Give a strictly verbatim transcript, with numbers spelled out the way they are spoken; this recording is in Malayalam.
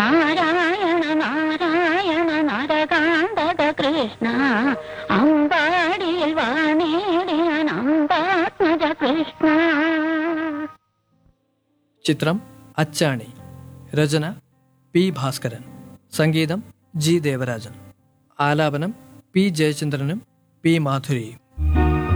നാരായണ നാരായണ നരകാന്തക കൃഷ്ണ അമ്പാടിയിൽ വാണേടിയ നമ്പാത്മജ കൃഷ്ണ. ചിത്രം അച്ചാണി. രചന പി ഭാസ്കരൻ. സംഗീതം ജി ദേവരാജൻ. ആലാപനം പി ജയചന്ദ്രനും പി മാധുരിയും.